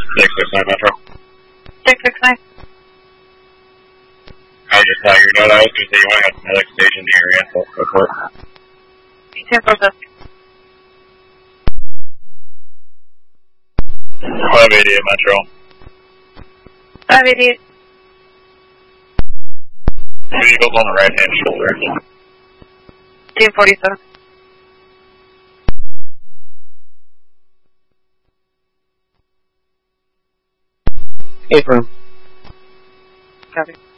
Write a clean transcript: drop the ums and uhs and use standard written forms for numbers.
669 Metro. 669. I just thought you know that I was going to say you want to have another station to your area, so go for it. 1047. 588 Metro. 588. Vehicle's on the right hand shoulder. 1047. Affirm. Copy.